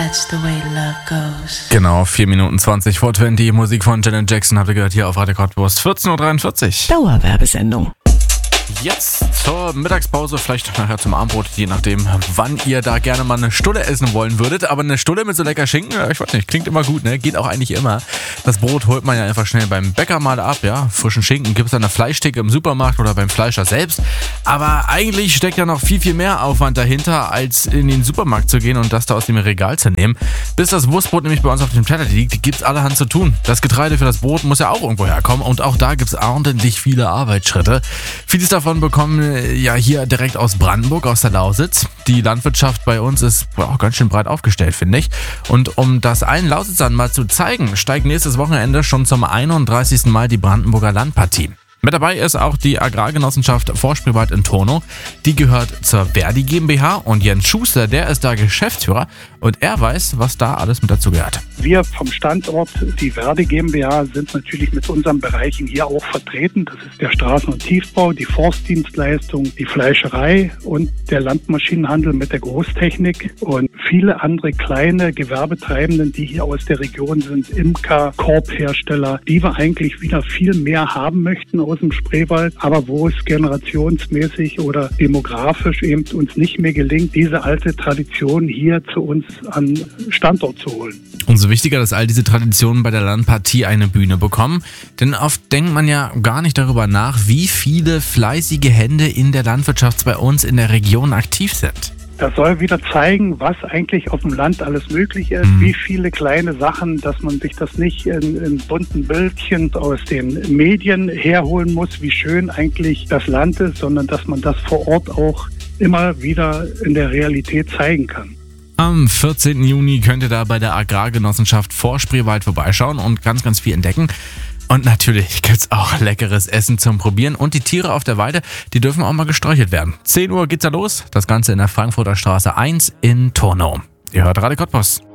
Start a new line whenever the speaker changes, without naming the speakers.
That's the way love goes.
Genau, 4 Minuten 20 vor 20. Musik von Janet Jackson habt ihr gehört hier auf Radio Cottbus. 14.43 Uhr.
Dauerwerbesendung.
Jetzt zur Mittagspause, vielleicht nachher zum Abendbrot, je nachdem, wann ihr da gerne mal eine Stulle essen wollen würdet. Aber eine Stulle mit so lecker Schinken, ich weiß nicht, klingt immer gut, ne? Geht auch eigentlich immer. Das Brot holt man ja einfach schnell beim Bäcker mal ab, ja. Frischen Schinken gibt es an der Fleischtheke im Supermarkt oder beim Fleischer selbst. Aber eigentlich steckt ja noch viel, viel mehr Aufwand dahinter, als in den Supermarkt zu gehen und das da aus dem Regal zu nehmen. Bis das Wurstbrot nämlich bei uns auf dem Teller liegt, gibt's allerhand zu tun. Das Getreide für das Brot muss ja auch irgendwo herkommen und auch da gibt's ordentlich viele Arbeitsschritte. Vieles davon bekommen ja hier direkt aus Brandenburg, aus der Lausitz. Die Landwirtschaft bei uns ist auch ganz schön breit aufgestellt, finde ich. Und um das allen Lausitzern mal zu zeigen, steigt nächstes Wochenende schon zum 31. Mal die Brandenburger Landpartie. Mit dabei ist auch die Agrargenossenschaft Vorspreewald in Tornow. Die gehört zur Verdi GmbH und Jens Schuster, der ist da Geschäftsführer und er weiß, was da alles mit dazu gehört.
Wir vom Standort, die Verdi GmbH, sind natürlich mit unseren Bereichen hier auch vertreten. Das ist der Straßen- und Tiefbau, die Forstdienstleistung, die Fleischerei und der Landmaschinenhandel mit der Großtechnik und viele andere kleine Gewerbetreibenden, die hier aus der Region sind, Imker, Korbhersteller, die wir eigentlich wieder viel mehr haben möchten aus dem Spreewald, aber wo es generationsmäßig oder demografisch eben uns nicht mehr gelingt, diese alte Tradition hier zu uns an Standort zu holen.
Umso wichtiger, dass all diese Traditionen bei der Landpartie eine Bühne bekommen, denn oft denkt man ja gar nicht darüber nach, wie viele fleißige Hände in der Landwirtschaft bei uns in der Region aktiv sind.
Das soll wieder zeigen, was eigentlich auf dem Land alles möglich ist, wie viele kleine Sachen, dass man sich das nicht in bunten Bildchen aus den Medien herholen muss, wie schön eigentlich das Land ist, sondern dass man das vor Ort auch immer wieder in der Realität zeigen kann.
Am 14. Juni könnt ihr da bei der Agrargenossenschaft Vorspreewald vorbeischauen und ganz, ganz viel entdecken. Und natürlich gibt's auch leckeres Essen zum Probieren und die Tiere auf der Weide, die dürfen auch mal gestreichelt werden. 10 Uhr geht's da los, das Ganze in der Frankfurter Straße 1 in Tornow. Ihr hört Radio Cottbus.